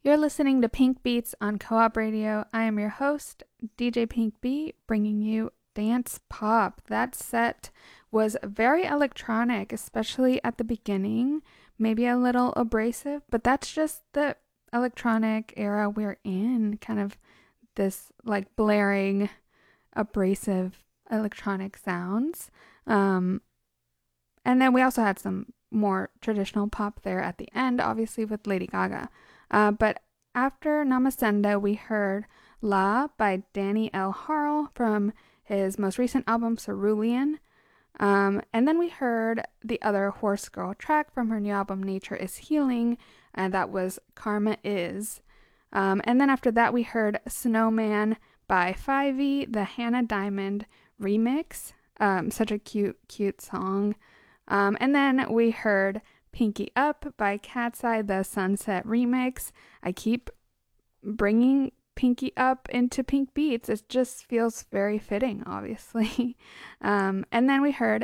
You're listening to Pink Beats on Co-op Radio. I am your host, DJ Pink B, bringing you dance pop. That set was very electronic, especially at the beginning, maybe a little abrasive, but that's just the electronic era we're in, kind of this like blaring, abrasive electronic sounds. Um, and then we also had some more traditional pop there at the end, obviously with Lady Gaga. But after Namasenda, we heard La by Danny L. Harle from his most recent album, Cerulean. And then we heard the other Horse Girl track from her new album, Nature is Healing, and that was Karma Is. And then after that, we heard Snowman by Fivey, the Hannah Diamond remix. Such a cute song. And then we heard Pinky Up by Cat's Eye, the Sunset remix. I keep bringing Pinky Up into Pink Beats. It just feels very fitting, obviously. And then we heard